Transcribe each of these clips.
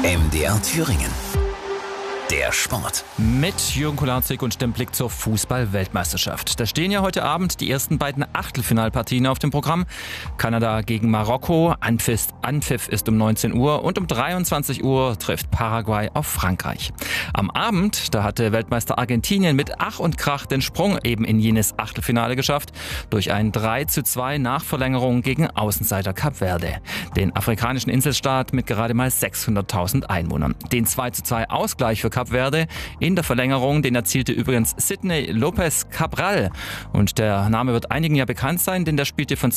MDR Thüringen. Der Sport. Mit Jürgen Kolarzig und dem Blick zur Fußball-Weltmeisterschaft. Da stehen ja heute Abend die ersten beiden Achtelfinalpartien auf dem Programm. Kanada gegen Marokko. Anpfiff ist um 19 Uhr und um 23 Uhr trifft Paraguay auf Frankreich. Am Abend, da hatte Weltmeister Argentinien mit Ach und Krach den Sprung eben in jenes Achtelfinale geschafft. Durch ein 3:2 Nachverlängerung gegen Außenseiter Kap Verde. Den afrikanischen Inselstaat mit gerade mal 600.000 Einwohnern. Den 2:2 Ausgleich für Kap Verde in der Verlängerung, den erzielte übrigens Sidney Lopez Cabral. Und der Name wird einigen ja bekannt sein, denn der spielte von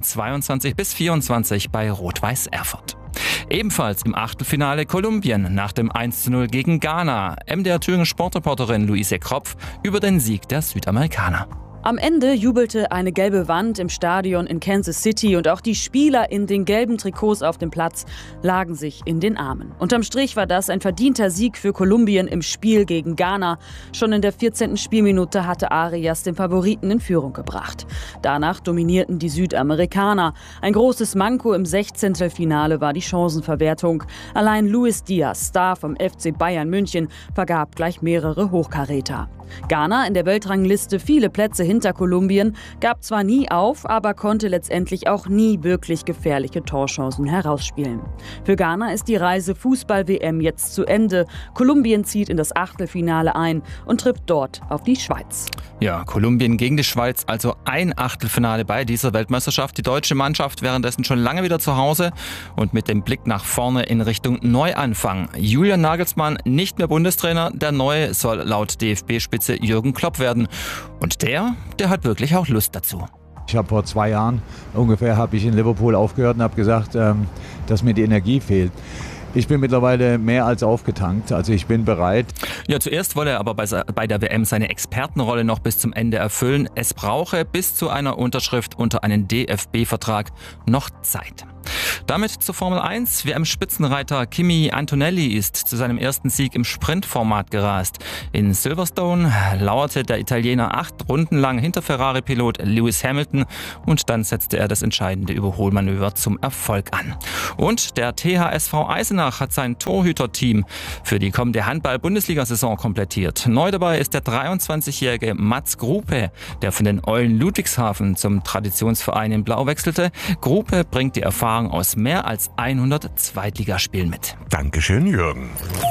2022 bis 2024 bei Rot-Weiß Erfurt. Ebenfalls im Achtelfinale Kolumbien nach dem 1:0 gegen Ghana. MDR Thüringen Sportreporterin Luise Kropf über den Sieg der Südamerikaner. Am Ende jubelte eine gelbe Wand im Stadion in Kansas City und auch die Spieler in den gelben Trikots auf dem Platz lagen sich in den Armen. Unterm Strich war das ein verdienter Sieg für Kolumbien im Spiel gegen Ghana. Schon in der 14. Spielminute hatte Arias den Favoriten in Führung gebracht. Danach dominierten die Südamerikaner. Ein großes Manko im 16. Finale war die Chancenverwertung. Allein Luis Diaz, Star vom FC Bayern München, vergab gleich mehrere Hochkaräter. Ghana, in der Weltrangliste viele Plätze hinter Kolumbien, gab zwar nie auf, aber konnte letztendlich auch nie wirklich gefährliche Torchancen herausspielen. Für Ghana ist die Reise Fußball-WM jetzt zu Ende. Kolumbien zieht in das Achtelfinale ein und trifft dort auf die Schweiz. Ja, Kolumbien gegen die Schweiz, also ein Achtelfinale bei dieser Weltmeisterschaft. Die deutsche Mannschaft währenddessen schon lange wieder zu Hause und mit dem Blick nach vorne in Richtung Neuanfang. Julian Nagelsmann nicht mehr Bundestrainer, der Neue soll laut DFB-Spitze Jürgen Klopp werden. Und der hat wirklich auch Lust dazu. Ich habe vor 2 Jahren ungefähr in Liverpool aufgehört und habe gesagt, dass mir die Energie fehlt. Ich bin mittlerweile mehr als aufgetankt, also ich bin bereit. Ja, zuerst wolle er aber bei der WM seine Expertenrolle noch bis zum Ende erfüllen. Es brauche bis zu einer Unterschrift unter einen DFB-Vertrag noch Zeit. Damit zur Formel 1. WM-Spitzenreiter Kimi Antonelli ist zu seinem ersten Sieg im Sprintformat gerast. In Silverstone lauerte der Italiener 8 Runden lang hinter Ferrari-Pilot Lewis Hamilton und dann setzte er das entscheidende Überholmanöver zum Erfolg an. Und der THSV Eisenach hat sein Torhüterteam für die kommende Handball-Bundesliga-Saison komplettiert. Neu dabei ist der 23-jährige Mats Grupe, der von den Eulen Ludwigshafen zum Traditionsverein in Blau wechselte. Grupe bringt die Erfahrung aus mehr als 100 Zweitligaspielen mit. Dankeschön, Jürgen.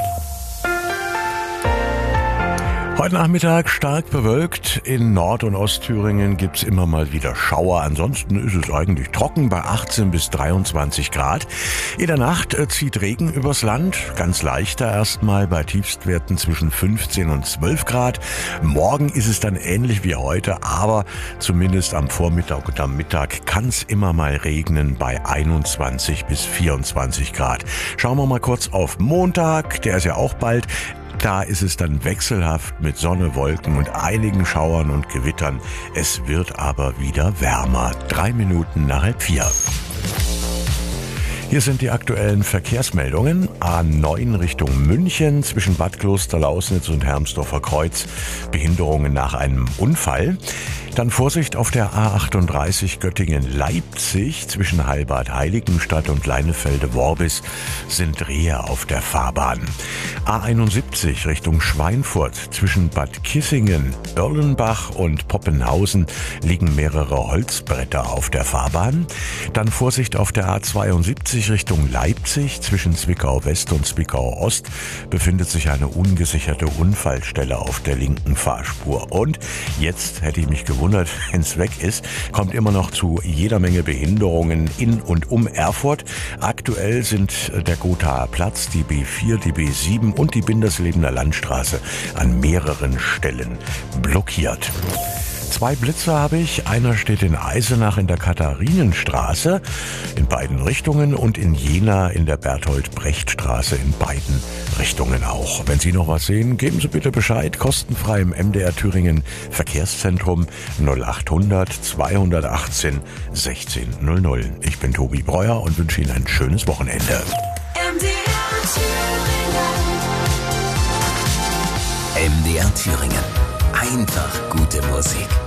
Heute Nachmittag stark bewölkt. In Nord- und Ostthüringen gibt's immer mal wieder Schauer. Ansonsten ist es eigentlich trocken bei 18 bis 23 Grad. In der Nacht zieht Regen übers Land. Ganz leichter erstmal bei Tiefstwerten zwischen 15 und 12 Grad. Morgen ist es dann ähnlich wie heute, aber zumindest am Vormittag und am Mittag kann's immer mal regnen bei 21 bis 24 Grad. Schauen wir mal kurz auf Montag. Der ist ja auch bald. Da ist es dann wechselhaft mit Sonne, Wolken und einigen Schauern und Gewittern. Es wird aber wieder wärmer. 3 Minuten nach 3:30. Hier sind die aktuellen Verkehrsmeldungen. A9 Richtung München zwischen Bad Klosterlausnitz und Hermsdorfer Kreuz. Behinderungen nach einem Unfall. Dann Vorsicht auf der A38 Göttingen-Leipzig zwischen Heilbad-Heiligenstadt und Leinefelde-Worbis sind Rehe auf der Fahrbahn. A71 Richtung Schweinfurt zwischen Bad Kissingen, Erlenbach und Poppenhausen liegen mehrere Holzbretter auf der Fahrbahn. Dann Vorsicht auf der A72 Richtung Leipzig zwischen Zwickau-West und Zwickau-Ost befindet sich eine ungesicherte Unfallstelle auf der linken Fahrspur. Und jetzt hätte ich mich gewundert, wenn es weg ist, kommt immer noch zu jeder Menge Behinderungen in und um Erfurt. Aktuell sind der Gothaer Platz, die B4, die B7 und die Binderslebener Landstraße an mehreren Stellen blockiert. 2 Blitzer habe ich. Einer steht in Eisenach in der Katharinenstraße in beiden Richtungen und in Jena in der Berthold-Brecht-Straße in beiden Richtungen auch. Wenn Sie noch was sehen, geben Sie bitte Bescheid. Kostenfrei im MDR Thüringen Verkehrszentrum 0800 218 1600. Ich bin Tobi Breuer und wünsche Ihnen ein schönes Wochenende. MDR Thüringen. Einfach gute Musik.